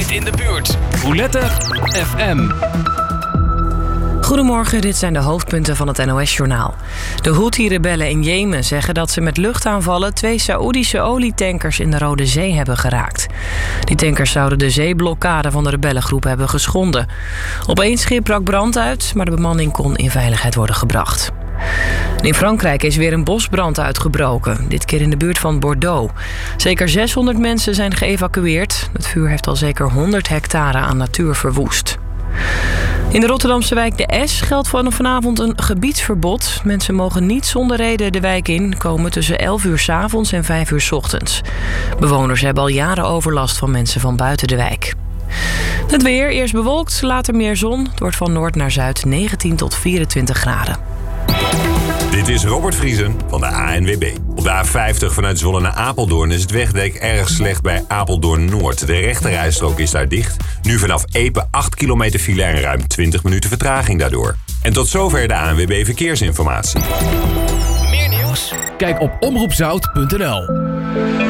dichtst in de buurt. Roulette FM. Goedemorgen, dit zijn de hoofdpunten van het NOS-journaal. De Houthi-rebellen in Jemen zeggen dat ze met luchtaanvallen 2 Saoedische olietankers in de Rode Zee hebben geraakt. Die tankers zouden de zeeblokkade van de rebellengroep hebben geschonden. Op 1 schip brak brand uit, maar de bemanning kon in veiligheid worden gebracht. In Frankrijk is weer een bosbrand uitgebroken, dit keer in de buurt van Bordeaux. Zeker 600 mensen zijn geëvacueerd. Het vuur heeft al zeker 100 hectare aan natuur verwoest. In de Rotterdamse wijk De S geldt vanavond een gebiedsverbod. Mensen mogen niet zonder reden de wijk in komen tussen 11 uur 's avonds en 5 uur 's ochtends. Bewoners hebben al jaren overlast van mensen van buiten de wijk. Het weer, eerst bewolkt, later meer zon. Het wordt van noord naar zuid 19 tot 24 graden. Dit is Robert Vriesen van de ANWB. Op de A50 vanuit Zwolle naar Apeldoorn is het wegdek erg slecht bij Apeldoorn-Noord. De rechterrijstrook is daar dicht. Nu vanaf Epe 8 kilometer file en ruim 20 minuten vertraging daardoor. En tot zover de ANWB Verkeersinformatie. Meer nieuws? Kijk op omroepzout.nl.